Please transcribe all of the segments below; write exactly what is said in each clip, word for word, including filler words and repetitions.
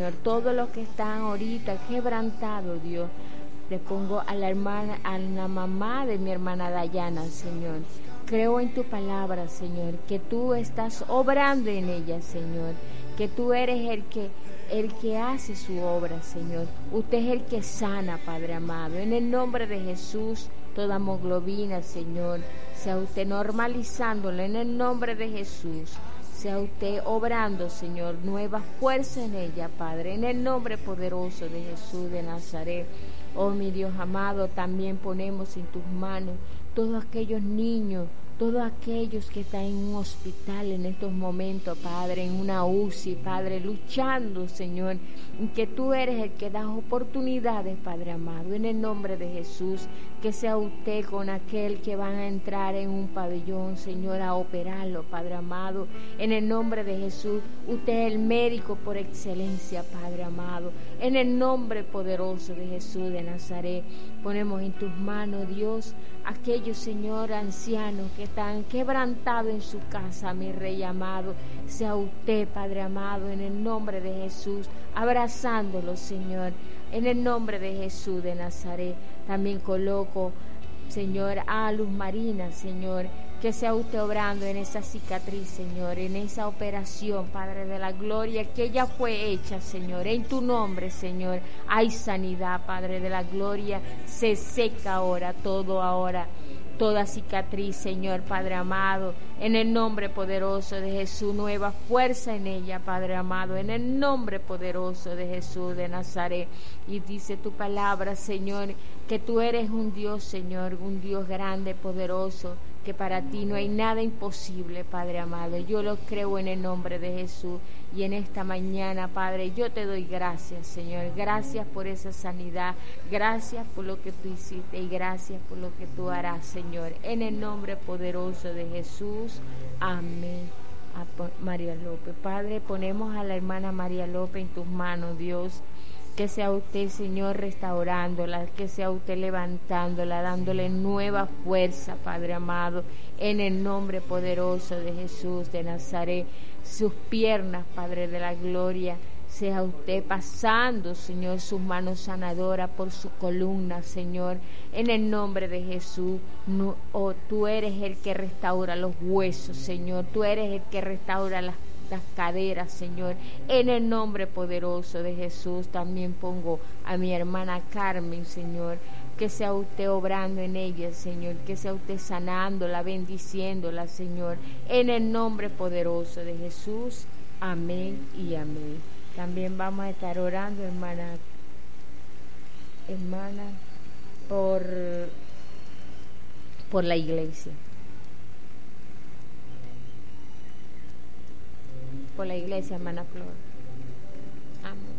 Señor. Todos los que están ahorita quebrantados, Dios. Le pongo a la hermana, a la mamá de mi hermana Dayana, Señor. Creo en tu palabra, Señor, que tú estás obrando en ella, Señor, que tú eres el que, el que hace su obra, Señor. Usted es el que sana, Padre amado. En el nombre de Jesús, toda hemoglobina, Señor, sea usted normalizándolo en el nombre de Jesús. Sea usted obrando, Señor, nueva fuerza en ella, Padre, en el nombre poderoso de Jesús de Nazaret. Oh, mi Dios amado, también ponemos en tus manos todos aquellos niños, todos aquellos que están en un hospital en estos momentos, Padre, en una U C I, Padre, luchando, Señor, que tú eres el que das oportunidades, Padre amado, en el nombre de Jesús, que sea usted con aquel que van a entrar en un pabellón, Señor, a operarlo, Padre amado, en el nombre de Jesús. Usted es el médico por excelencia, Padre amado, en el nombre poderoso de Jesús de Nazaret. Ponemos en tus manos, Dios, aquellos, Señor, ancianos que están quebrantados en su casa, mi Rey amado. Sea usted, Padre amado, en el nombre de Jesús, abrazándolos, Señor, en el nombre de Jesús de Nazaret. También coloco, Señor, a Luz Marina, Señor, que sea usted obrando en esa cicatriz, Señor, en esa operación, Padre de la gloria, que ya fue hecha, Señor, en tu nombre, Señor, hay sanidad, Padre de la gloria, se seca ahora, todo ahora, toda cicatriz, Señor, Padre amado, en el nombre poderoso de Jesús, nueva fuerza en ella, Padre amado, en el nombre poderoso de Jesús de Nazaret. Y dice tu palabra, Señor, que tú eres un Dios, Señor, un Dios grande, poderoso, que para ti no hay nada imposible, Padre amado. Yo lo creo en el nombre de Jesús. Y en esta mañana, Padre, yo te doy gracias, Señor. Gracias por esa sanidad. Gracias por lo que tú hiciste y gracias por lo que tú harás, Señor. En el nombre poderoso de Jesús. Amén. A María López. Padre, ponemos a la hermana María López en tus manos, Dios. Que sea usted, Señor, restaurándola, que sea usted levantándola, dándole nueva fuerza, Padre amado, en el nombre poderoso de Jesús de Nazaret. Sus piernas, Padre de la gloria, sea usted pasando, Señor, sus manos sanadoras por su columna, Señor, en el nombre de Jesús. No, oh, tú eres el que restaura los huesos, Señor, tú eres el que restaura las las caderas, Señor, en el nombre poderoso de Jesús. También pongo a mi hermana Carmen, Señor, que sea usted obrando en ella, Señor, que sea usted sanándola, bendiciéndola, Señor, en el nombre poderoso de Jesús. Amén y amén. También vamos a estar orando, hermana, hermana, por, por la iglesia. Por la iglesia, hermana Flor. Amén.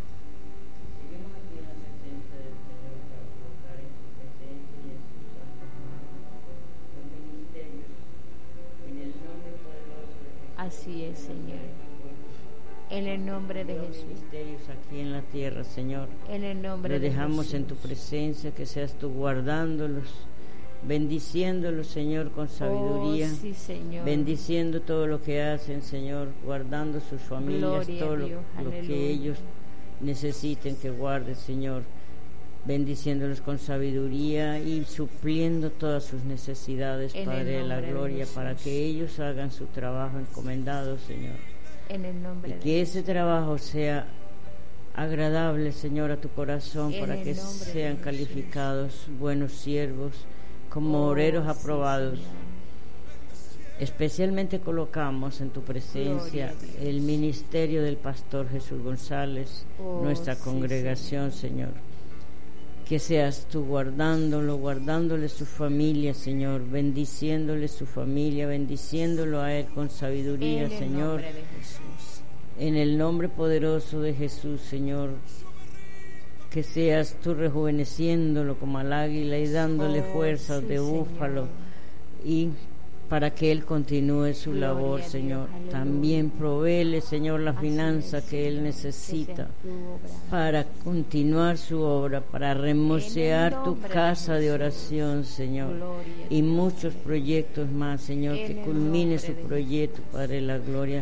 Así es, Señor. En el nombre de Jesús. Misterios aquí en la tierra, Señor. En el nombre de Jesús. Lo dejamos en tu presencia, que seas tú guardándolos, bendiciéndolos, Señor, con sabiduría. Oh, sí, Señor. Bendiciendo todo lo que hacen, Señor, guardando sus familias, Gloria todo lo, lo que ellos necesiten que guardes, Señor, bendiciéndolos con sabiduría y supliendo todas sus necesidades, en Padre de la gloria, de para que ellos hagan su trabajo encomendado, Señor. En el nombre y de que Jesús. Ese trabajo sea agradable, Señor, a tu corazón, en para que sean calificados buenos siervos, como oh, obreros aprobados. Sí, especialmente colocamos en tu presencia Gloria el ministerio del pastor Jesús González, oh, nuestra sí, congregación, sí. Señor. Que seas tú guardándolo, guardándole su familia, Señor, bendiciéndole su familia, bendiciéndolo a él con sabiduría, en el Señor. Nombre de Jesús. En el nombre poderoso de Jesús, Señor. Que seas tú rejuveneciéndolo como al águila y dándole oh, fuerzas sí, de búfalo, Señor. Y para que él continúe su Gloria labor, Señor. Dios, también provéele, Señor, la Así finanza es, que él necesita para continuar su obra, para remocear tu casa de, de oración, Señor. Gloria y muchos proyectos más, Señor, que culmine su proyecto, Padre de la gloria.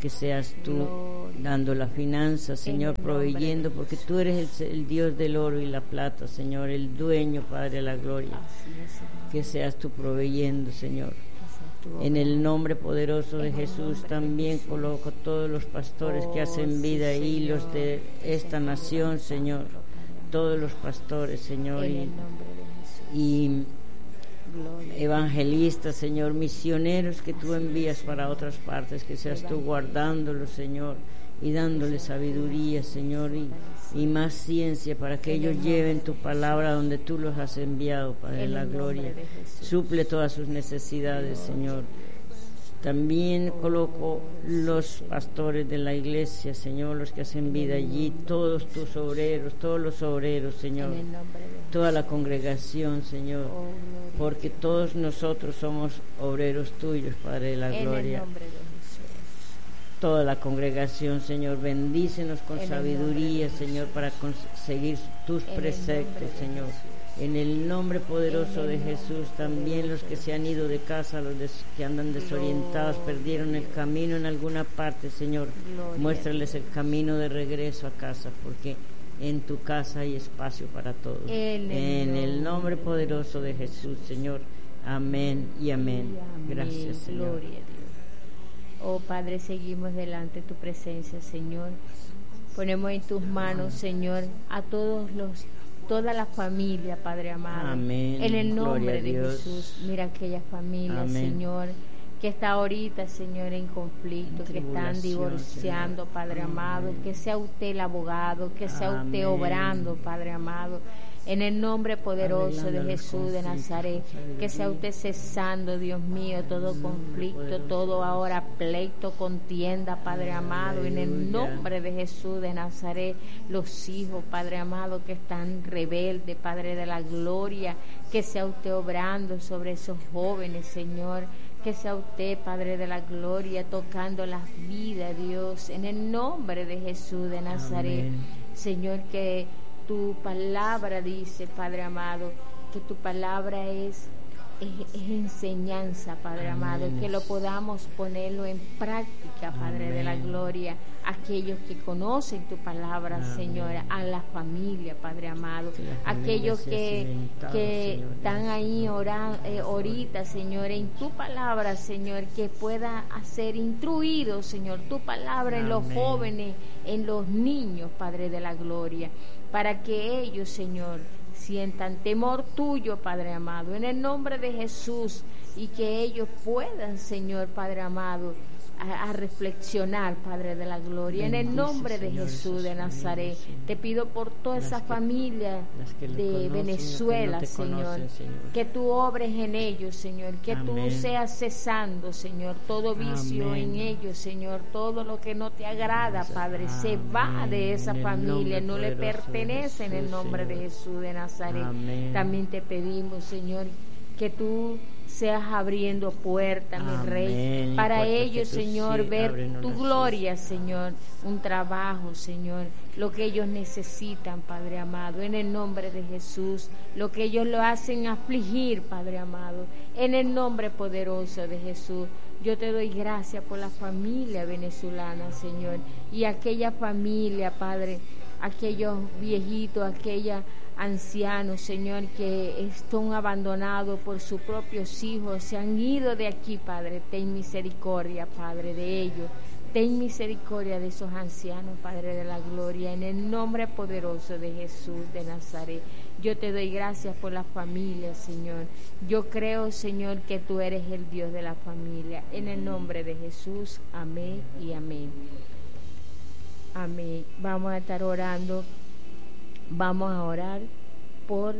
que seas tú Gloria. Dando la finanza, Señor, proveyendo, porque tú eres el, el Dios del oro y la plata, Señor, el dueño, Padre de la gloria. Que seas tú proveyendo, Señor. En el nombre poderoso de Jesús también coloco todos los pastores que hacen vida y los de esta nación, Señor, todos los pastores, Señor, y, y evangelistas, Señor, misioneros que tú envías para otras partes, que seas tú guardándolos, Señor, y dándoles sabiduría, Señor, y, y más ciencia para que ellos lleven tu palabra donde tú los has enviado, Padre de la gloria. Suple todas sus necesidades, Señor. También coloco los pastores de la iglesia, Señor, los que hacen vida allí, todos tus obreros, todos los obreros, Señor, toda la congregación, Señor, porque todos nosotros somos obreros tuyos, Padre de la gloria. Toda la congregación, Señor, bendícenos con sabiduría, Señor, para conseguir tus preceptos, Señor. En el nombre poderoso de Jesús, también los que se han ido de casa, los des, que andan desorientados, perdieron el camino en alguna parte, Señor, muéstrales el camino de regreso a casa, porque en tu casa hay espacio para todos. En el nombre poderoso de Jesús, Señor. Amén y amén. Gracias, Señor. Gloria a Dios. Oh Padre, seguimos delante de tu presencia, Señor. Ponemos en tus manos, Señor, a todos los, toda la familia, Padre amado. Amén. En el nombre de Jesús, mira aquella familia, Amén. Señor, que está ahorita, Señor, en conflicto, que están divorciando, Señor. Padre Amén. Amado, que sea usted el abogado, que sea Amén. Usted obrando, Padre amado. En el nombre poderoso de Jesús de Nazaret, que sea usted cesando, Dios mío, todo conflicto, todo ahora pleito, contienda, Padre amado, en el nombre de Jesús de Nazaret, los hijos, Padre amado, que están rebeldes, Padre de la gloria, que sea usted obrando sobre esos jóvenes, Señor, que sea usted, Padre de la gloria, tocando las vidas, Dios, en el nombre de Jesús de Nazaret, Amén. Señor, que tu palabra dice, Padre amado, que tu palabra es, es, es enseñanza, Padre Amén. Amado, que lo podamos ponerlo en práctica, Padre Amén. De la gloria, aquellos que conocen tu palabra, Amén. Señor, a la familia, Padre amado, aquellos que, que Señor, están ahí orando, eh, ahorita, Señor, en tu palabra, Señor, que pueda ser instruido, Señor, tu palabra Amén. En los jóvenes, en los niños, Padre de la gloria, para que ellos, Señor, sientan temor tuyo, Padre amado, en el nombre de Jesús, y que ellos puedan, Señor, Padre amado, a, a reflexionar, Padre de la gloria, Bendice, en el nombre de Señor, Jesús de Nazaret. Señor, te pido por toda esa que, familia de conocen, Venezuela, que no Señor, conocen, Señor, que tú obres en ellos, Señor, que Amén. Tú seas cesando, Señor, todo vicio Amén. En ellos, Señor, todo lo que no te agrada, Padre, Amén. Se va de esa en familia, no le pertenece, Jesús, en el nombre Señor. De Jesús de Nazaret. Amén. También te pedimos, Señor, que tú seas abriendo puertas, mi Rey, para ellos, Señor, sí, ver tu gloria, Señor, un trabajo, Señor, lo que ellos necesitan, Padre amado, en el nombre de Jesús, lo que ellos lo hacen afligir, Padre amado, en el nombre poderoso de Jesús. Yo te doy gracias por la familia venezolana, Señor, y aquella familia, Padre, aquellos viejitos, aquella ancianos, Señor, que están abandonados por sus propios hijos, se han ido de aquí, Padre. Ten misericordia, Padre, de ellos. Ten misericordia de esos ancianos, Padre de la gloria, en el nombre poderoso de Jesús de Nazaret. Yo te doy gracias por la familia, Señor. Yo creo, Señor, que tú eres el Dios de la familia. En el nombre de Jesús, amén y amén. Amén. Vamos a estar orando. Vamos a orar por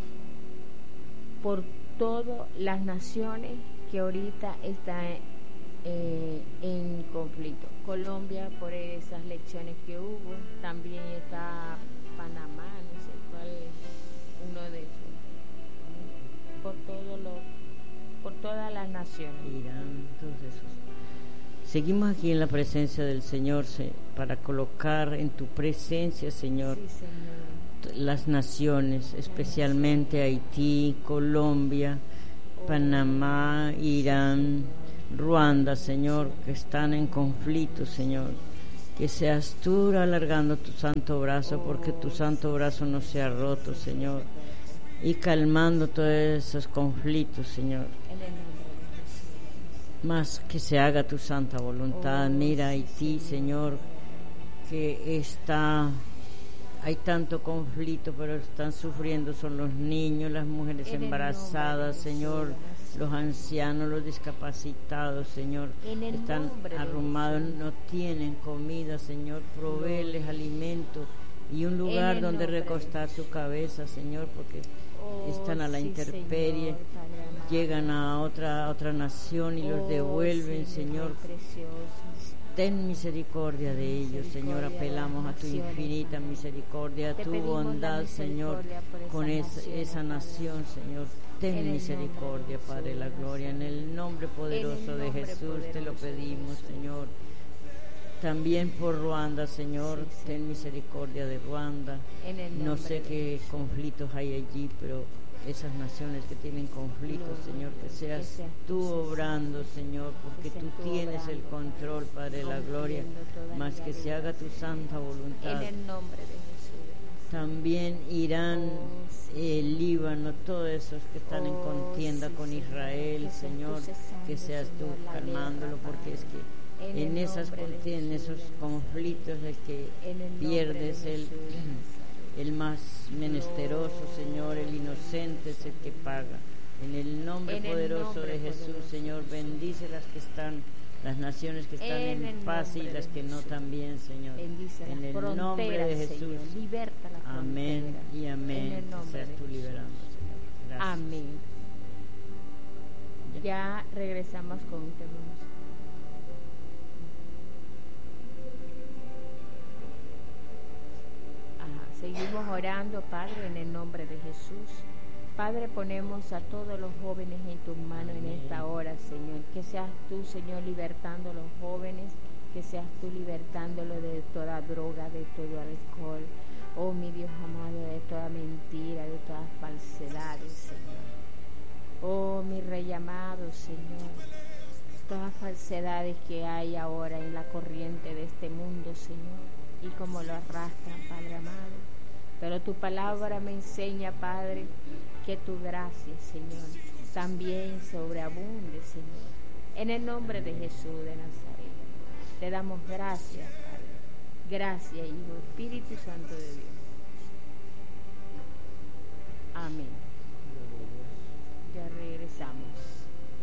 por todas las naciones que ahorita están eh, en conflicto. Colombia por esas elecciones que hubo, también está Panamá, no sé cuál es uno de esos. Por todo lo, por todas las naciones. Irán, todos esos. Seguimos aquí en la presencia del Señor para colocar en tu presencia, Señor, sí, Señor. Las naciones, especialmente Haití, Colombia, Panamá, Irán, Ruanda, Señor, que están en conflicto, Señor. Que seas tú alargando tu santo brazo, porque tu santo brazo no se ha roto, Señor, y calmando todos esos conflictos, Señor. Más que se haga tu santa voluntad. Mira Haití, Señor, que está, hay tanto conflicto, pero están sufriendo, son los niños, las mujeres embarazadas, Señor, los ancianos, los discapacitados, Señor, están arrumados, no tienen comida, Señor, provéeles alimento y un lugar donde recostar su cabeza, Señor, porque están a la intemperie, llegan a otra, a otra nación y los devuelven, Señor. Ten misericordia de ellos, Señor. Apelamos a tu infinita misericordia, a tu bondad, Señor, con esa, esa nación, Señor. Ten misericordia, Padre de la gloria. En el nombre poderoso de Jesús te lo pedimos, Señor. También por Ruanda, Señor, ten misericordia de Ruanda. No sé qué conflictos hay allí, pero esas naciones que tienen conflictos, Señor, que seas tú obrando, Señor, porque tú tienes el control, Padre de la gloria, más que se haga tu santa voluntad. En el nombre de Jesús. También Irán, el Líbano, todos esos que están en contienda con Israel, Señor, que seas tú calmándolo, porque es que en esas contiendas, en esos conflictos es que pierdes el el más menesteroso, Señor, el inocente es el que paga. En el nombre en el poderoso nombre de Jesús, poderoso. Señor, bendice las que están, las naciones que están en, en paz y las que no también, Señor. Bendice en el nombre de Jesús. Señor, liberta la amén y amén. Que seas tú liberando, Señor. Gracias. Amén. Ya, ya regresamos con un tema. Seguimos orando, Padre, en el nombre de Jesús. Padre, ponemos a todos los jóvenes en tus manos en esta hora, Señor. Que seas tú, Señor, libertando a los jóvenes, que seas tú libertándolo de toda droga, de todo alcohol. Oh, mi Dios amado, de toda mentira, de todas falsedades, Señor. Oh, mi Rey amado, Señor. Todas falsedades que hay ahora en la corriente de este mundo, Señor. Y como lo arrastran, Padre amado. Pero tu palabra me enseña, Padre, que tu gracia, Señor, también sobreabunde, Señor. En el nombre de Jesús de Nazaret, te damos gracias, Padre. Gracias, Hijo, Espíritu Santo de Dios. Amén. Ya regresamos.